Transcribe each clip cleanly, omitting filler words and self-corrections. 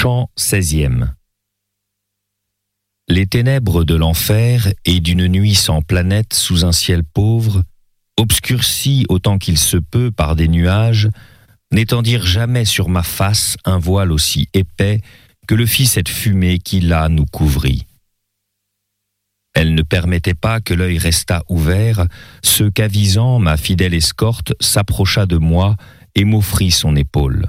Chant 16e. Les ténèbres de l'enfer et d'une nuit sans planète sous un ciel pauvre, obscurci autant qu'il se peut par des nuages, n'étendirent jamais sur ma face un voile aussi épais que le fit cette fumée qui là nous couvrit. Elle ne permettait pas que l'œil restât ouvert, ce qu'avisant ma fidèle escorte s'approcha de moi et m'offrit son épaule.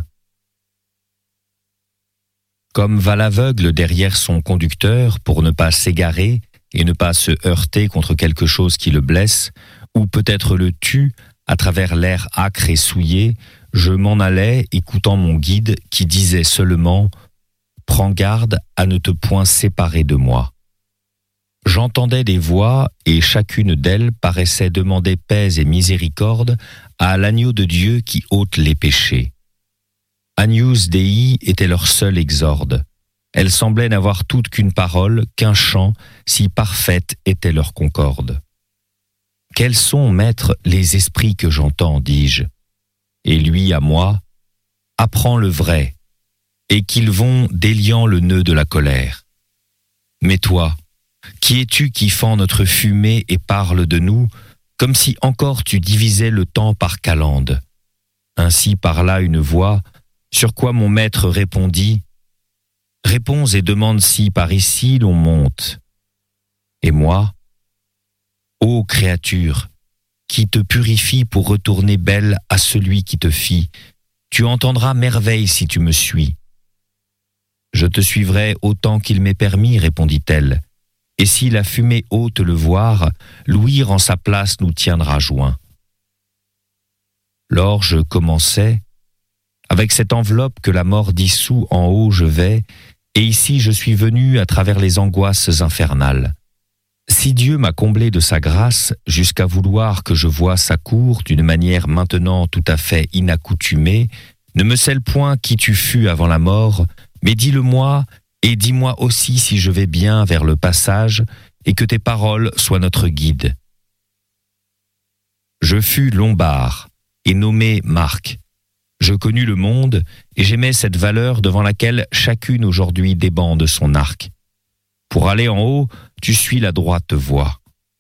Comme va l'aveugle derrière son conducteur pour ne pas s'égarer et ne pas se heurter contre quelque chose qui le blesse, ou peut-être le tue, à travers l'air âcre et souillé, je m'en allais écoutant mon guide qui disait seulement « Prends garde à ne te point séparer de moi ». J'entendais des voix et chacune d'elles paraissait demander paix et miséricorde à l'agneau de Dieu qui ôte les péchés. Agnus Dei était leur seul exorde. Elles semblaient n'avoir toutes qu'une parole, qu'un chant, si parfaite était leur concorde. Quels sont, maître, les esprits que j'entends, dis-je. Et lui à moi, apprends le vrai, et qu'ils vont déliant le nœud de la colère. Mais toi, qui es-tu qui fend notre fumée et parle de nous, comme si encore tu divisais le temps par calende. Ainsi parla une voix, sur quoi mon maître répondit « Réponds et demande si par ici l'on monte. » Et moi, « Ô créature, qui te purifie pour retourner belle à celui qui te fit, tu entendras merveille si tu me suis. » « Je te suivrai autant qu'il m'est permis, répondit-elle, et si la fumée haute le voir, l'ouïr en sa place nous tiendra joints. Lors je commençais, avec cette enveloppe que la mort dissout en haut je vais, et ici je suis venu à travers les angoisses infernales. Si Dieu m'a comblé de sa grâce jusqu'à vouloir que je voie sa cour d'une manière maintenant tout à fait inaccoutumée, ne me scelle point qui tu fus avant la mort, mais dis-le-moi et dis-moi aussi si je vais bien vers le passage et que tes paroles soient notre guide. Je fus lombard et nommé Marc. Je connus le monde et j'aimais cette valeur devant laquelle chacune aujourd'hui débande son arc. Pour aller en haut, tu suis la droite voie.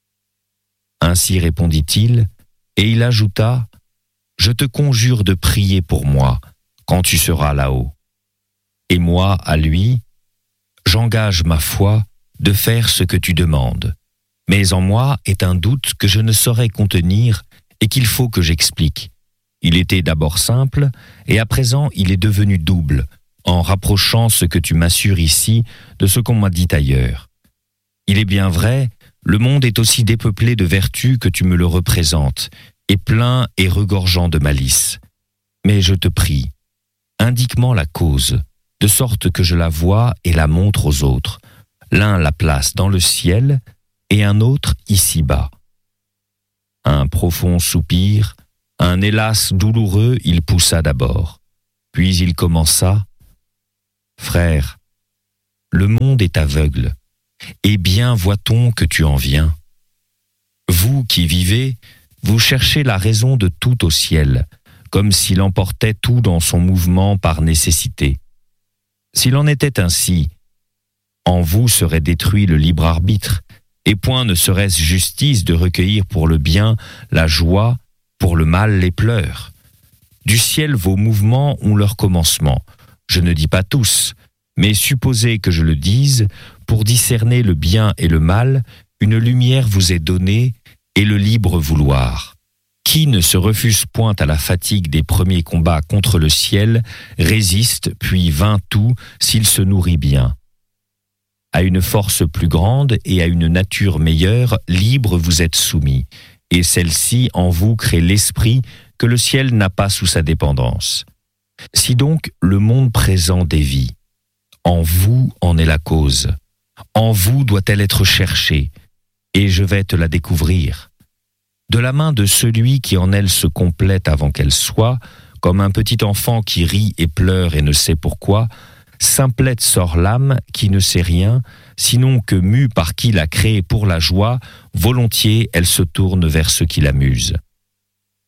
Ainsi répondit-il, et il ajouta, « Je te conjure de prier pour moi quand tu seras là-haut. » Et moi, à lui, « J'engage ma foi de faire ce que tu demandes. Mais en moi est un doute que je ne saurais contenir et qu'il faut que j'explique. Il était d'abord simple, et à présent il est devenu double, en rapprochant ce que tu m'assures ici de ce qu'on m'a dit ailleurs. Il est bien vrai, le monde est aussi dépeuplé de vertus que tu me le représentes, et plein et regorgeant de malice. Mais je te prie, indique-moi la cause, de sorte que je la voie et la montre aux autres. L'un la place dans le ciel, et un autre ici-bas. » Un profond soupir, un hélas douloureux il poussa d'abord. Puis il commença, « Frère, le monde est aveugle, et bien voit-on que tu en viens. Vous qui vivez, vous cherchez la raison de tout au ciel, comme s'il emportait tout dans son mouvement par nécessité. S'il en était ainsi, en vous serait détruit le libre arbitre, et point ne serait-ce justice de recueillir pour le bien la joie, pour le mal les pleurs. Du ciel vos mouvements ont leur commencement, je ne dis pas tous, mais supposez que je le dise, pour discerner le bien et le mal, une lumière vous est donnée et le libre vouloir. Qui ne se refuse point à la fatigue des premiers combats contre le ciel, résiste puis vainc tout s'il se nourrit bien. À une force plus grande et à une nature meilleure, libre vous êtes soumis, et celle-ci en vous crée l'esprit que le ciel n'a pas sous sa dépendance. Si donc le monde présent dévie, en vous en est la cause, en vous doit-elle être cherchée, et je vais te la découvrir. De la main de celui qui en elle se complète avant qu'elle soit, comme un petit enfant qui rit et pleure et ne sait pourquoi, simplette sort l'âme qui ne sait rien, sinon que mue par qui l'a créée pour la joie, volontiers elle se tourne vers ce qui l'amuse.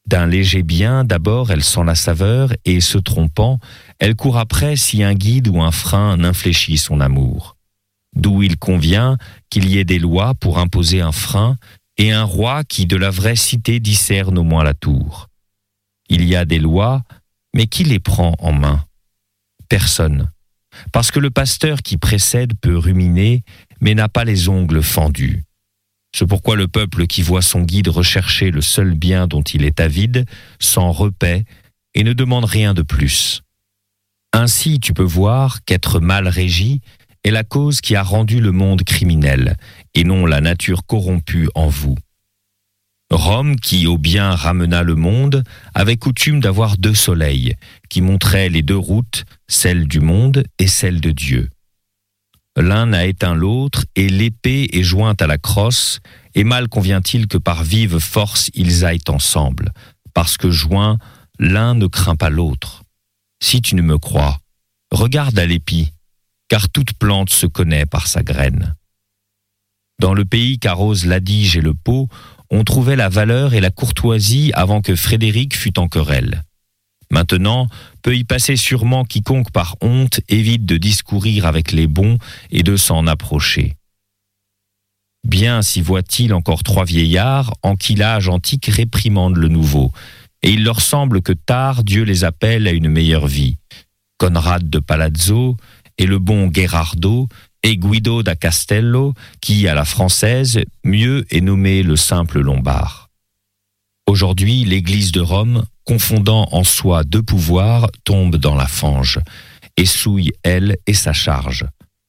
D'un léger bien, d'abord, elle sent la saveur et, se trompant, elle court après si un guide ou un frein n'infléchit son amour. D'où il convient qu'il y ait des lois pour imposer un frein et un roi qui de la vraie cité discerne au moins la tour. Il y a des lois, mais qui les prend en main ? Personne. Parce que le pasteur qui précède peut ruminer, mais n'a pas les ongles fendus. C'est pourquoi le peuple qui voit son guide rechercher le seul bien dont il est avide s'en repaît et ne demande rien de plus. Ainsi, tu peux voir qu'être mal régi est la cause qui a rendu le monde criminel, et non la nature corrompue en vous. Rome, qui au bien ramena le monde, avait coutume d'avoir 2 soleils, qui montraient les 2 routes, celle du monde et celle de Dieu. L'un a éteint l'autre, et l'épée est jointe à la crosse, et mal convient-il que par vive force ils aillent ensemble, parce que joints, l'un ne craint pas l'autre. Si tu ne me crois, regarde à l'épi, car toute plante se connaît par sa graine. Dans le pays qu'arrosent l'Adige et le Pô, on trouvait la valeur et la courtoisie avant que Frédéric fût en querelle. Maintenant, peut y passer sûrement quiconque par honte évite de discourir avec les bons et de s'en approcher. Bien s'y voit-il encore 3 vieillards en qui l'âge antique réprimande le nouveau, et il leur semble que tard Dieu les appelle à une meilleure vie. Conrad de Palazzo et le bon Gherardo et Guido da Castello, qui, à la française, mieux est nommé le simple Lombard. Aujourd'hui, l'Église de Rome, confondant en soi 2 pouvoirs, tombe dans la fange, et souille elle et sa charge.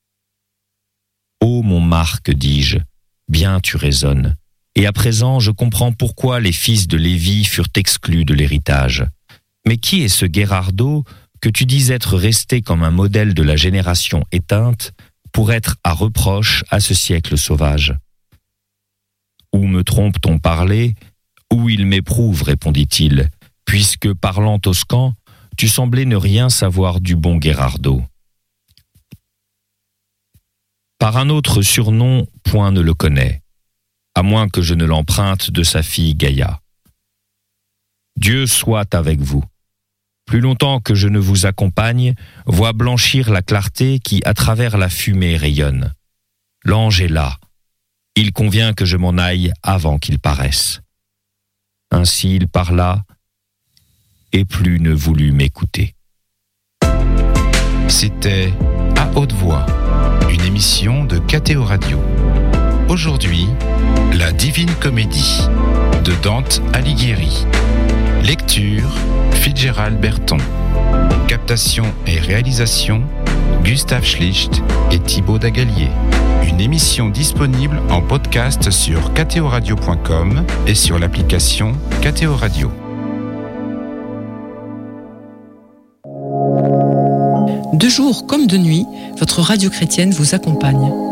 Ô mon Marc, dis-je, bien tu raisonnes, et à présent je comprends pourquoi les fils de Lévi furent exclus de l'héritage. Mais qui est ce Gherardo que tu dis être resté comme un modèle de la génération éteinte pour être à reproche à ce siècle sauvage ? Où me trompe-t-on parler ? Où il m'éprouve, répondit-il, puisque, parlant toscan, tu semblais ne rien savoir du bon Gherardo. Par un autre surnom, point ne le connaît, à moins que je ne l'emprunte de sa fille Gaïa. Dieu soit avec vous. Plus longtemps que je ne vous accompagne, vois blanchir la clarté qui, à travers la fumée, rayonne. L'ange est là. Il convient que je m'en aille avant qu'il paraisse. Ainsi il parla, et plus ne voulut m'écouter. C'était À haute voix, une émission de KTO Radio. Aujourd'hui, La Divine Comédie de Dante Alighieri. Lecture, Fitzgerald Berton. Captation et réalisation, Gustave Schlicht et Thibaut Dagalier. Une émission disponible en podcast sur ktoradio.com et sur l'application KTO Radio. De jour comme de nuit, votre radio chrétienne vous accompagne.